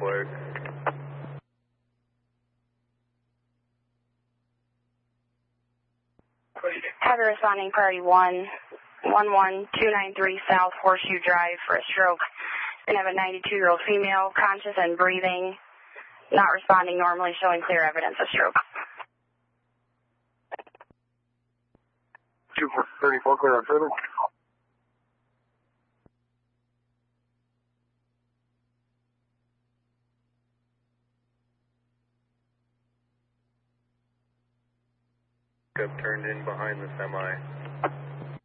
flag. Have a responding priority 11293 South Horseshoe Drive for a stroke. Going to have a 92-year-old female, conscious and breathing, not responding normally, showing clear evidence of stroke. 2434, clear on further. Turned in behind the semi.